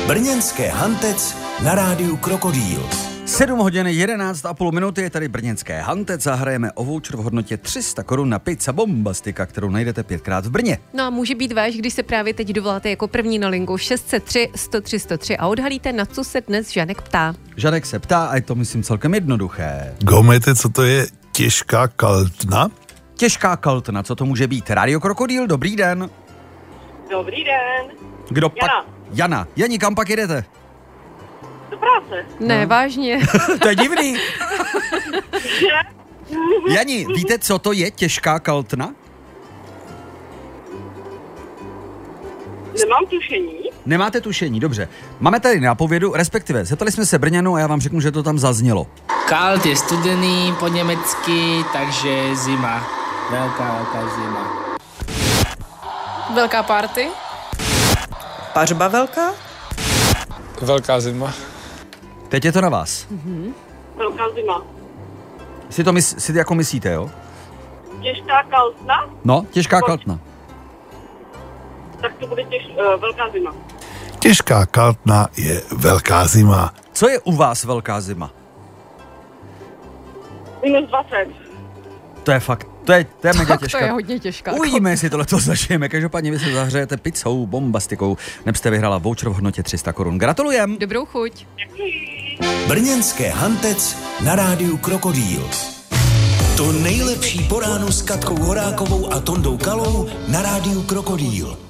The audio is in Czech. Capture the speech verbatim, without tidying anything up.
Brněnské Hantec na rádiu Krokodýl. sedm hodin jedenáct a půl minuty je tady brněnské Hantec a hrajeme o voucher v hodnotě tři sta korun na pizza Bombastika, kterou najdete pětkrát v Brně. No a může být váš, když se právě teď dovoláte jako první na linku šest set tři sto tři sto tři a odhalíte, na co se dnes Žanek ptá. Žanek se ptá a je to, myslím, celkem jednoduché. Gomete, co to je těžká kaltna? Těžká kaltna, co to může být? Rádio Krokodýl, dobrý den. Dobrý den. Kdo pak? Jana. Jana. Jani, kam pak jedete? Do práce. Ne, vážně. To je divný. Že? Jani, víte, co to je těžká kaltna? Nemám tušení. Nemáte tušení, dobře. Máme tady nápovědu, respektive zeptali jsme se Brňanů a já vám řeknu, že to tam zaznělo. Kalt je studený po německy, takže zima. Velká, velká zima. Velká party? Pařba velká? Velká zima. Teď je to na vás. Mhm. Velká zima. Si to mys- si jako myslíte, jo? Těžká kaltna? No, těžká kaltna. Tak to bude těž, uh, velká zima. Těžká kaltna je velká zima. Co je u vás velká zima? Minus dvacet. To je fakt, to je, to je mega Tak těžká. to je hodně těžká. Uvidíme, jestli tohle to zažijeme. Každopádně vy se zahřejete pizzou Bombastikou. Neb jste vyhrala voucher v hodnotě tři sta korun. Gratulujem. Dobrou chuť. Brněnské Hantec na rádiu Krokodýl. To nejlepší po ránu s Katkou Horákovou a Tondou Kalou na rádiu Krokodýl.